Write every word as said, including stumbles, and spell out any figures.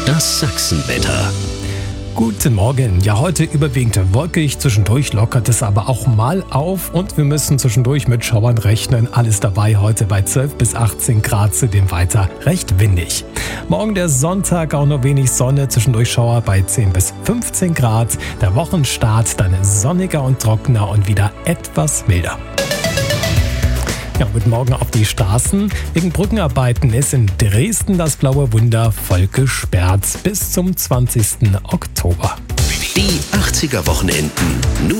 Das Sachsenwetter. Guten Morgen. Ja, heute überwiegend wolkig, zwischendurch lockert es aber auch mal auf und wir müssen zwischendurch mit Schauern rechnen. Alles dabei heute bei zwölf bis achtzehn Grad, zudem weiter recht windig. Morgen der Sonntag, auch nur wenig Sonne, zwischendurch Schauer bei zehn bis fünfzehn Grad. Der Wochenstart dann sonniger und trockener und wieder etwas milder. Ja, mit morgen auf die Straßen. Wegen Brückenarbeiten ist in Dresden das Blaue Wunder voll gesperrt bis zum zwanzigsten Oktober. Die achtziger Wochenenden. Nur